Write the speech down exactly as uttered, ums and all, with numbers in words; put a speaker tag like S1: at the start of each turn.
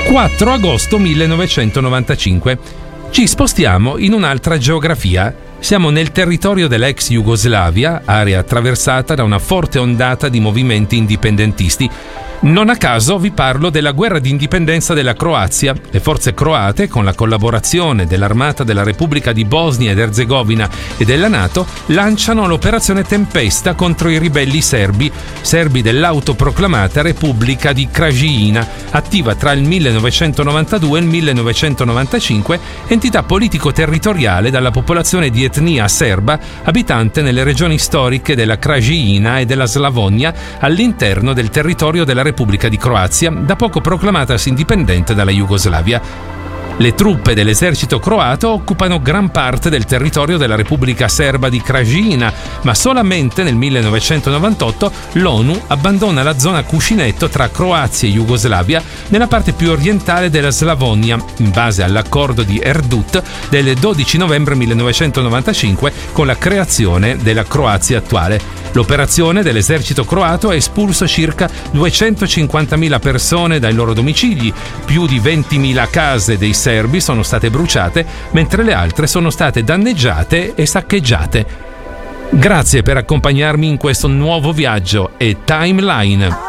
S1: quattro agosto millenovecentonovantacinque. Ci spostiamo in un'altra geografia. Siamo nel territorio dell'ex Jugoslavia, area attraversata da una forte ondata di movimenti indipendentisti. Non a caso vi parlo della guerra di indipendenza della Croazia. Le forze croate, con la collaborazione dell'Armata della Repubblica di Bosnia ed Erzegovina e della NATO, lanciano l'operazione Tempesta contro i ribelli serbi, serbi dell'autoproclamata Repubblica di Krajina, attiva tra il millenovecentonovantadue e il millenovecentonovantacinque, entità politico-territoriale dalla popolazione di etnia serba abitante nelle regioni storiche della Krajina e della Slavonia all'interno del territorio della Repubblica di Croazia, da poco proclamatasi indipendente dalla Jugoslavia. Le truppe dell'esercito croato occupano gran parte del territorio della Repubblica Serba di Krajina, ma solamente nel millenovecentonovantotto l'ONU abbandona la zona cuscinetto tra Croazia e Jugoslavia nella parte più orientale della Slavonia, in base all'accordo di Erdut del dodici novembre millenovecentonovantacinque con la creazione della Croazia attuale. L'operazione dell'esercito croato ha espulso circa duecentocinquantamila persone dai loro domicili, più di ventimila case dei serbi sono state bruciate, mentre le altre sono state danneggiate e saccheggiate. Grazie per accompagnarmi in questo nuovo viaggio e Timeline.